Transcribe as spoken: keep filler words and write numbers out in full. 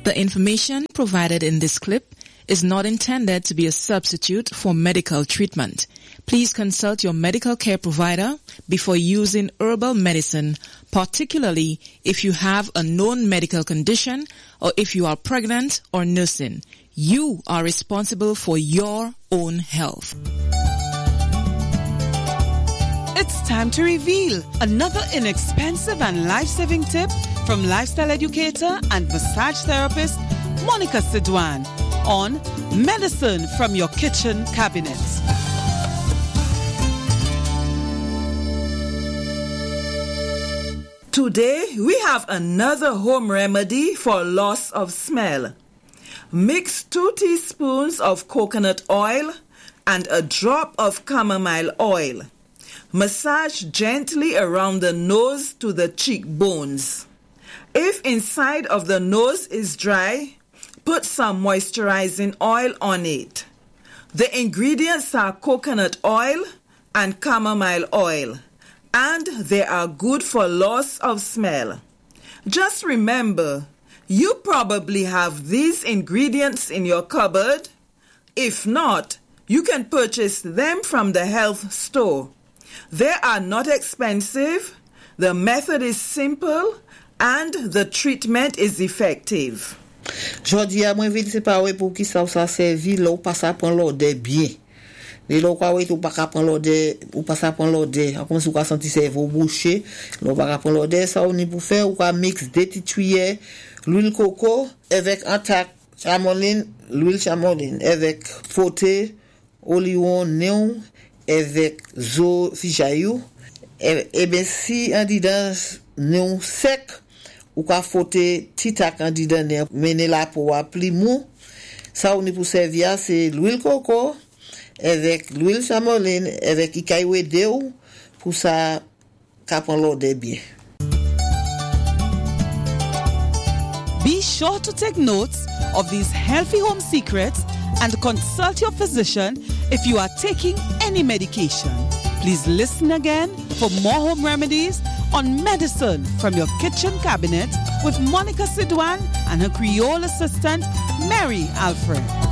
The information provided in this clip is not intended to be a substitute for medical treatment. Please consult your medical care provider before using herbal medicine, particularly if you have a known medical condition or if you are pregnant or nursing. You are responsible for your own health. It's time to reveal another inexpensive and life-saving tip from lifestyle educator and massage therapist Monica Sidwan on Medicine from Your Kitchen Cabinet. Today, we have another home remedy for loss of smell. Mix two teaspoons of coconut oil and a drop of chamomile oil. Massage gently around the nose to the cheekbones. If inside of the nose is dry, put some moisturizing oil on it. The ingredients are coconut oil and chamomile oil, and they are good for loss of smell. Just remember, you probably have these ingredients in your cupboard. If not, you can purchase them from the health store. They are not expensive, the method is simple, and the treatment is effective. Jodi a mwen vite pa we pou ki sa ou sa servi lo pa sa pran l'ode bien. Le lo kwa we ou pa ka pran l'ode ou pa sa pran l'ode, akon si ou ka senti servo bouché, lo pa ka pran l'ode, sa ou ni pou fè ou ka mix de ti tuyè, l'huile coco avec antac, chamoline, l'huile chamoline avec fauté, olion, néon avec zo fijayou. Et, et ben si en dedans néon sec ou ka fote titak en dedans mene la pour pli mou, ça on est pour servir c'est l'huile coco avec l'huile chamoline avec ikaywe deu pour ça ka prend l'odeur bien. Be sure to take notes of these healthy home secrets and consult your physician if you are taking any medication. Please listen again for more home remedies on Medicine from Your Kitchen Cabinet with Monica Sidwan and her Creole assistant, Mary Alfred.